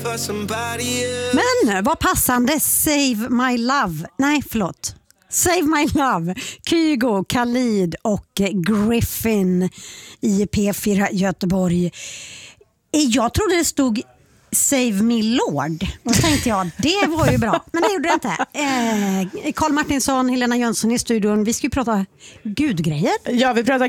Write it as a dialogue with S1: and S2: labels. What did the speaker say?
S1: Men vad passande, Save My Love. Nej, förlåt. Save My Love, Kygo, Khalid och Griffin i P4 Göteborg. Jag trodde det stod Save Me Lord. Då tänkte jag, det var ju bra. Men det gjorde det inte. Carl Martinsson, Helena Jönsson i studion. Vi ska ju prata gudgrejer.
S2: Ja, vi pratar